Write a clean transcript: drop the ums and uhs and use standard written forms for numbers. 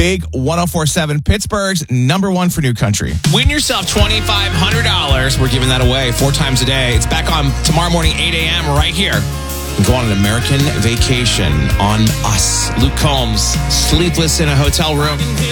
Big 104.7, Pittsburgh's number one for new country. Win yourself $2,500. We're giving that away 4 times a day. It's back on tomorrow morning, 8 a.m. right here. Go on an American vacation on us. Luke Combs, sleepless in a hotel room.